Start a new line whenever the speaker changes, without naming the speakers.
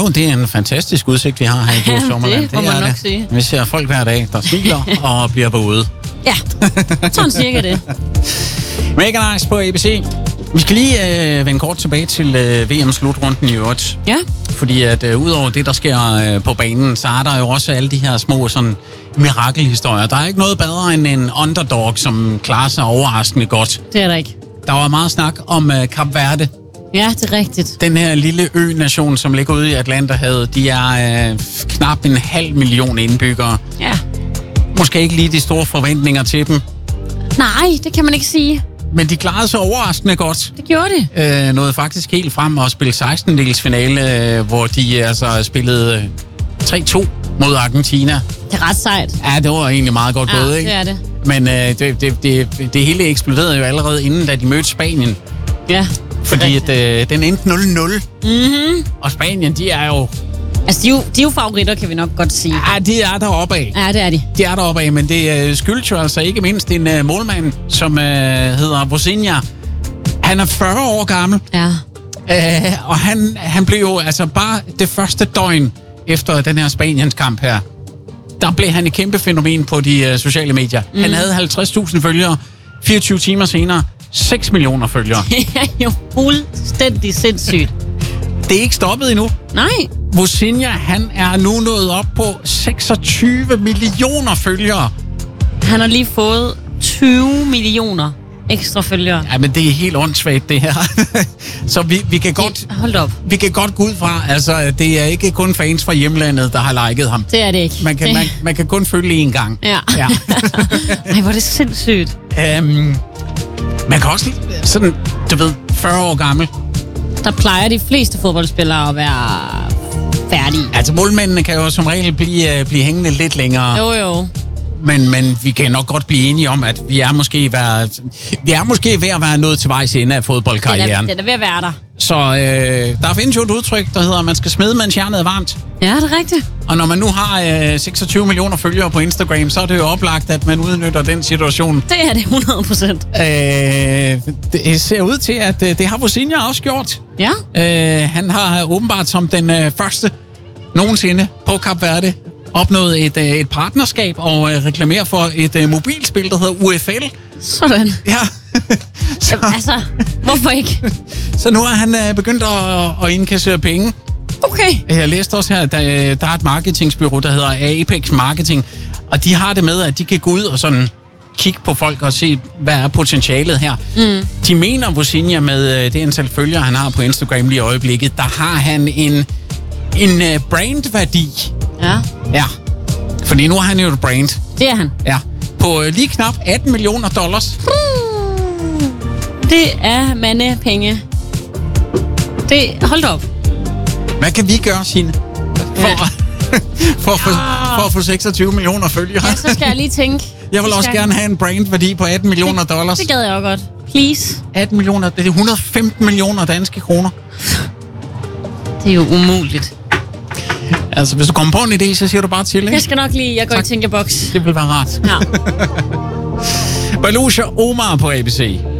Jo, det er en fantastisk udsigt, vi har her i Blå Sommerland.
Det må man nok sige.
Vi ser folk hver dag, der smiler og bliver våde.
Ja, sådan cirka det.
Mega nice på ABC. Vi skal lige vende kort tilbage til VM-slutrunden i øvrigt.
Ja.
Fordi at udover det, der sker på banen, så er der jo også alle de her små sådan mirakelhistorier. Der er ikke noget bedre end en underdog, som klarer sig overraskende godt.
Det er der ikke.
Der var meget snak om Kap Verde.
Ja, det er rigtigt.
Den her lille ø-nation, som ligger ude i Atlanterhavet, de er knap 500.000 indbyggere.
Ja.
Måske ikke lige de store forventninger til dem.
Nej, det kan man ikke sige.
Men de klarede sig overraskende godt.
Det gjorde de.
Nåede faktisk helt frem og spille 16-delsfinale, hvor de altså spillede 3-2 mod Argentina.
Det er ret sejt.
Ja, det var egentlig meget godt gået, ikke?
det er det.
Men det hele eksploderede jo allerede inden, da de mødte Spanien.
Ja.
Fordi at, den endte 0-0.
Mm-hmm.
Og Spanien, de er jo...
Altså, de er jo favoritter, kan vi nok godt sige.
Ja, de er deroppe af.
Ja, det er de.
De er deroppe af, men det skyldes jo altså ikke mindst en målmand, som hedder Vozinha. Han er 40 år gammel.
Ja.
Og han blev jo altså bare det første døgn efter den her Spaniens kamp her. Der blev han et kæmpe fænomen på de sociale medier. Han havde 50.000 følgere. 24 timer senere 6 millioner følgere.
Det er jo fuldstændig sindssygt.
Det er ikke stoppet endnu.
Nej.
Vozinha, han er nu nået op på 26 millioner følgere.
Han har lige fået 20 millioner ekstra følgere.
Ja, men det er helt åndssvagt, det her. Så vi kan godt...
Hold op.
Vi kan godt gå ud fra, altså det er ikke kun fans fra hjemlandet, der har liket ham.
Det er det ikke.
Man kan kun følge én gang.
Ja. Ej, hvor er det sindssygt.
Man kan også sådan, du ved, 40 år gammel.
Der plejer de fleste fodboldspillere at være færdige.
Altså målmændene kan jo som regel blive hængende lidt længere.
Jo.
Men vi kan nok godt blive enige om, at vi er måske ved at være nået til vejs ende af fodboldkarrieren.
Det er ved at være der.
Så der findes jo et udtryk, der hedder, at man skal smide, mens jernet er varmt.
Ja, det er rigtigt.
Og når man nu har 26 millioner følgere på Instagram, så er det jo oplagt, at man udnytter den situation.
Det er det 100%.
Det ser ud til, at det har Vozinha også gjort.
Ja.
Han har åbenbart som den første nogensinde på Kap Verde opnået et partnerskab og reklamerer for et mobilspil, der hedder UFL.
Sådan.
Ja.
Altså, hvorfor ikke?
Så nu er han begyndt at indkassere penge.
Okay.
Jeg læste også her, at der er et marketingsbureau, der hedder Apex Marketing, og de har det med, at de kan gå ud og sådan kigge på folk og se, hvad er potentialet her. De mener, Vozinha med det antal følgere, han har på Instagram lige i øjeblikket, der har han en brandværdi.
Ja.
Ja, fordi nu har han jo et brand.
Det er han.
Ja, på lige knap $18 millioner.
Det er mandepenge. Hold op.
Hvad kan vi gøre, Signe, for at få 26 millioner følgere?
Ja, så skal jeg lige tænke.
Jeg vil også gerne have en brandværdi på $18 millioner.
Det gad jeg jo godt. Please.
18 millioner, det er 115 millioner danske kroner.
Det er jo umuligt.
Altså, hvis du kommer på en idé, så siger du bare til, ikke?
Jeg skal nok lige, jeg går i tænkeboks.
Det vil være rart.
Ja.
Baluch og Omar på ABC.